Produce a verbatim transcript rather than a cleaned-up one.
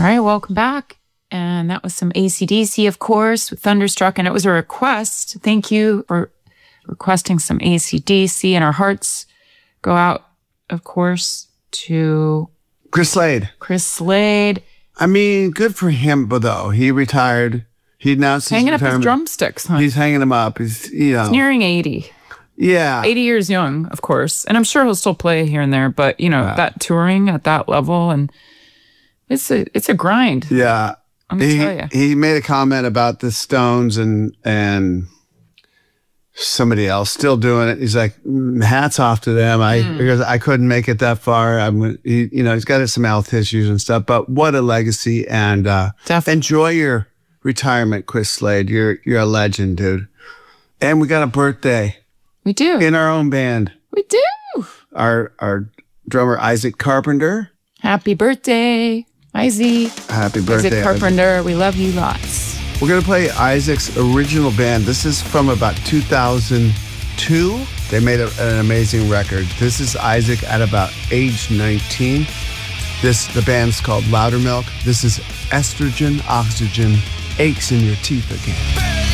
right, welcome back. And that was some A C D C, of course, with Thunderstruck. And it was a request. Thank you for requesting some A C D C. And our hearts go out, of course, to Chris Slade. Chris Slade. I mean, good for him, but though he retired, he announced hanging his up his drumsticks. Huh? He's hanging them up. He's you know He's nearing eighty. Yeah, eighty years young, of course, and I'm sure he'll still play here and there. But you know yeah. that touring at that level, and it's a it's a grind. Yeah, I'm gonna he tell you. he made a comment about the Stones and and somebody else still doing it. He's like, mm, hats off to them. I mm. because I couldn't make it that far. I'm he, you know he's got some health issues and stuff, but what a legacy! And uh, enjoy your retirement, Chris Slade. You're you're a legend, dude. And we got a birthday. We do. In our own band. We do. Our our drummer, Isaac Carpenter. Happy birthday, Isaac. Happy birthday, Isaac Carpenter. We love you lots. We're going to play Isaac's original band. This is from about two thousand two. They made a, an amazing record. This is Isaac at about age nineteen. This The band's called Loudermilk. This is Estrogen, Oxygen, Aches in Your Teeth Again.